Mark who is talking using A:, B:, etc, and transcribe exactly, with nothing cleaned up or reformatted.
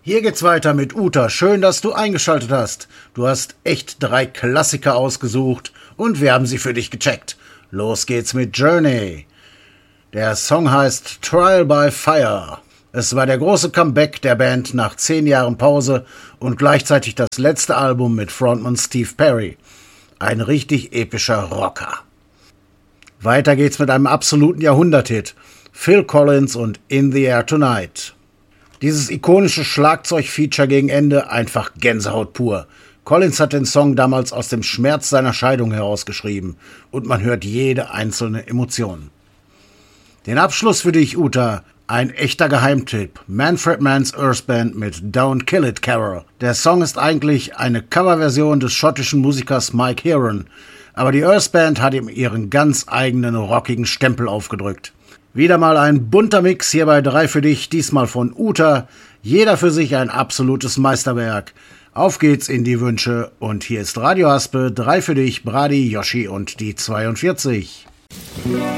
A: Hier geht's weiter mit Uta. Schön, dass du eingeschaltet hast. Du hast echt drei Klassiker ausgesucht und wir haben sie für dich gecheckt. Los geht's mit Journey. Der Song heißt Trial by Fire. Es war der große Comeback der Band nach zehn Jahren Pause und gleichzeitig das letzte Album mit Frontmann Steve Perry. Ein richtig epischer Rocker. Weiter geht's mit einem absoluten Jahrhunderthit. Phil Collins und In the Air Tonight. Dieses ikonische Schlagzeug-Feature gegen Ende, einfach Gänsehaut pur. Collins hat den Song damals aus dem Schmerz seiner Scheidung herausgeschrieben und man hört jede einzelne Emotion. Den Abschluss für dich, Uta, ein echter Geheimtipp. Manfred Mann's Earth Band mit Don't Kill It, Carol. Der Song ist eigentlich eine Coverversion des schottischen Musikers Mike Heron, aber die Earth Band hat ihm ihren ganz eigenen rockigen Stempel aufgedrückt. Wieder mal ein bunter Mix hier bei drei für dich, diesmal von Uta. Jeder für sich ein absolutes Meisterwerk. Auf geht's in die Wünsche und hier ist Radio Haspe, drei für dich, Brady, Yoshi und die zweiundvierzig.